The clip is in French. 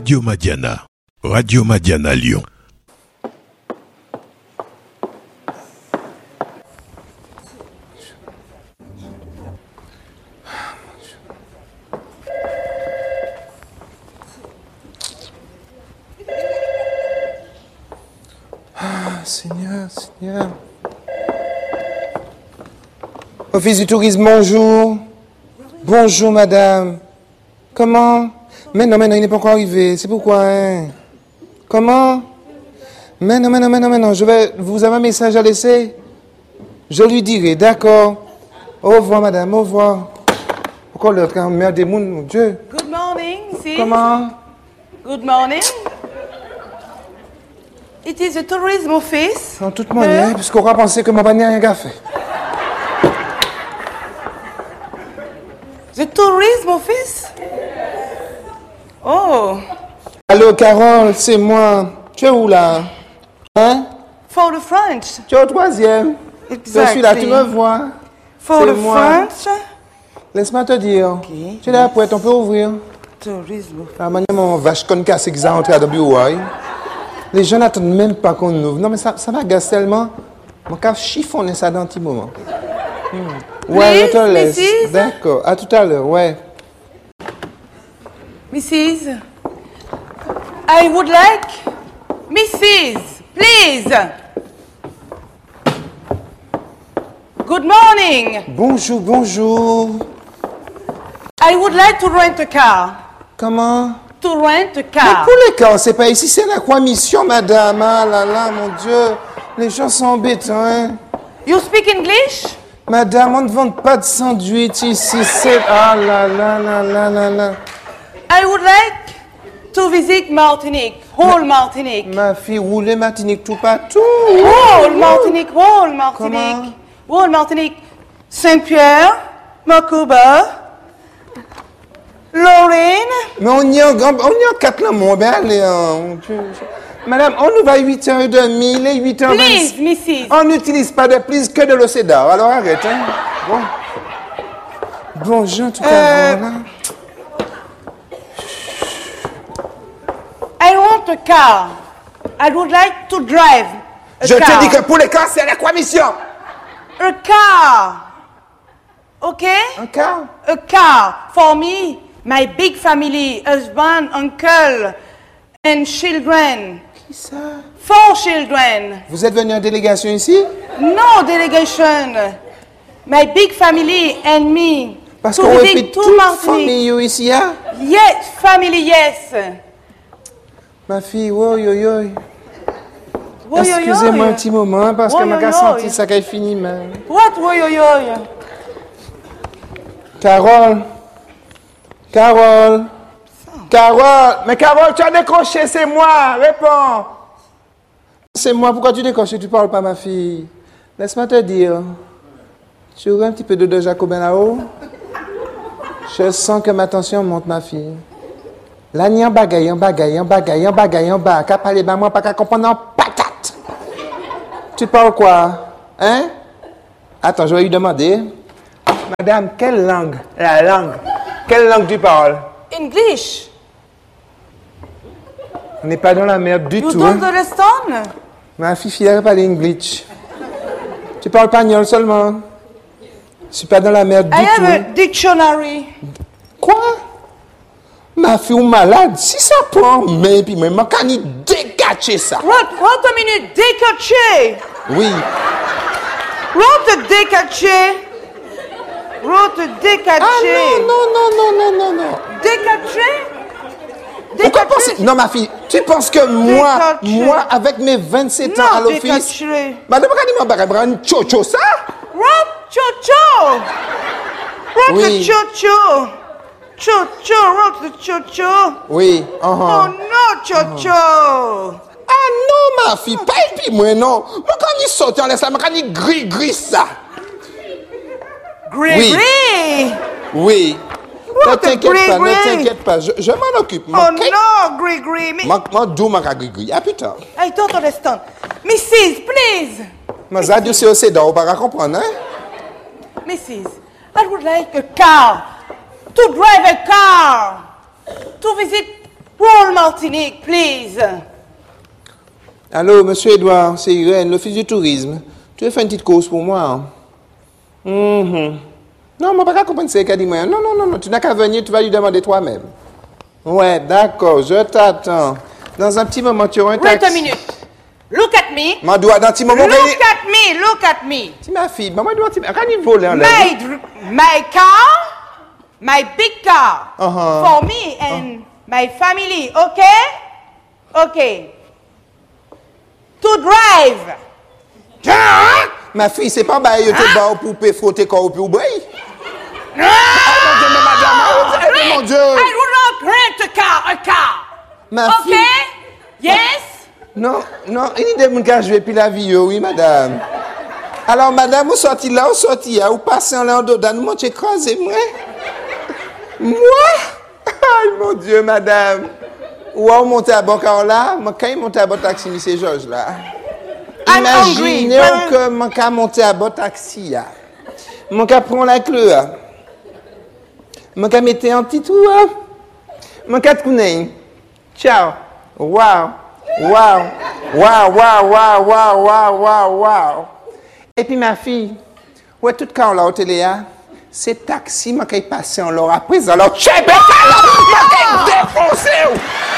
Radio Madiana. Radio Madiana Lyon. Seigneur, Seigneur. Office du tourisme, bonjour. Bonjour, madame. Comment? Mais non, il n'est pas encore arrivé. C'est pourquoi, hein? Comment? Mais non. Vous avez un message à laisser? Je lui dirai, d'accord. Au revoir, madame, au revoir. Pourquoi l'autre, quand merde des mounes, mon Dieu? Good morning, sis. Comment? Good morning. It is a tourism office. En toute manière, puisqu'on va penser que ma bannière n'a rien fait. The tourism office? Oh. Allô, Carole, c'est moi. Tu es où, là? Hein? For the French. Tu es au troisième. Exactly. Je suis là, tu me vois. For C'est the moi. French. Laisse-moi te dire. Okay. Tu es là, prête, on peut ouvrir. Tourism. La manière mon vache con casse qui a entré dans le bureau. Les gens n'attendent même pas qu'on ouvre. Non, mais ça m'agace tellement. Mon cas chiffonne ça dans un petit moment. Ouais, je te laisse. Mrs. D'accord, à tout à l'heure, ouais. Mrs. I would like... Mrs. Please. Good morning. Bonjour. I would like to rent a car. Comment? To rent a Mais car. pour les cas, c'est pas ici, c'est la quoi mission, madame? Ah là là, mon Dieu. Les gens sont embêtants, hein. You speak English? Madame, on ne vend pas de sandwich ici, c'est... Ah là là. I would like to visit Martinique, whole Martinique. Ma fille, roulez Martinique tout partout. Whole Martinique, whole Martinique. Comment? Whole Martinique. Saint-Pierre, Macoba, Lorraine. Mais on y est en 4 là, mon ben, allez, madame, on nous va à 8h30, il est 8h20. Please, Mrs. On n'utilise pas de please que de l'eau cédar, alors arrête, hein. Bonjour, en tout cas, voilà. I want a car. I would like to drive a Je car. te dis que pour les cas, c'est la quoi mission? A car. Okay? Un cas? A car for me, my big family, husband, uncle, and children. Qui ça? 4 children. Vous êtes venu en délégation ici? No delegation. My big family and me. Parce to qu'on a visit pris to toute Martinique. famille ici, hein? Yes, family, yes. Ma fille, oui. Woy, woy, Excusez-moi woy. un petit moment, parce que Oui, ma oui, gars oui. senti ça qu'elle finit, mais... What, woy, woy, woy? Carole, mais Carole, tu as décroché, c'est moi, réponds. C'est moi, pourquoi tu décroches, tu parles pas, ma fille? Laisse-moi te dire, tu aurais un petit peu de Jacobin là-haut? Je sens que ma tension monte, ma fille. Là, il y a un bagaille en bas, qu'à parler, moi, pas qu'à comprendre en patate. Tu parles quoi? Hein? Attends, je vais lui demander. Madame, quelle langue? La langue. Quelle langue tu parles? English. On n'est pas dans la merde du You tout. don't Hein? understand? Ma fille, elle parle English. Tu parles espagnol seulement. Je suis pas dans la merde du I tout. have a dictionary. Quoi? Ma fille est malade. Si ça prend, mais puis moi, quand il dégager ça. What a minute, décaché. Oui. What a décaché. What a décaché. Ah non. Décaché? Pourquoi penser? Non, ma fille, tu penses que moi, Décaché. avec mes 27 ans Non, à l'office, décaché. madame, quand il m'a un chocho ça? What chocho? What Oui. a chocho? Chocho, what a chocho? Oui. Oh no, chocho. Ah non, ma fille, pas et puis moi, non. Moi, quand il saute en laisse, quand il gris ça. Gris. Oui. What Ne a t'inquiète pas, je m'en occupe. Oh no, gris. Moi, d'où ma gris. Ah putain. I don't understand. Mrs., please. Mais ça, c'est aussi d'or, on va comprendre, hein? Mrs., I would like a car. To drive a car. To visit Wall Martinique, please. Allô, monsieur Edouard, c'est Irène, l'office du tourisme. Tu veux faire une petite course pour moi? Hein? Non, moi, pas comprendre ce qu'elle dit. Non, tu n'as qu'à venir, tu vas lui demander toi-même. Ouais, d'accord, je t'attends. Dans un petit moment, tu auras un taxi. Wait a minute. Look at me. Ma doigt, dans un petit moment... Look at me, look at me. C'est ma fille, maman doit... Quand il vole en l'air... My car, my big car, for me and my family, okay? Okay. To drive. Ma fille, c'est pas bah, yo te ba pour frotter corps au boy. No! Mon Dieu. I will not rent a car. Ma okay? Fille. Yes? Non, il y a des gens qui jouent puis la vie, oui, madame. Alors, madame, vous sortez là, vous sortez là, vous passez en l'air dedans, vous montez écrasé, moi. Moi? Ay, mon Dieu, madame. Ou vous montez à bord là, quand il monte à bord taxi, c'est Georges là. Imaginez que je monte à bord taxi là. Je prends la clé là. Je mettre un petit trou là. Je tourner. Ciao. Wow. Et puis ma fille, ouais, tout quand on l'a au télé, c'est taxi, je passe en l'or après, alors, je suis défoncé.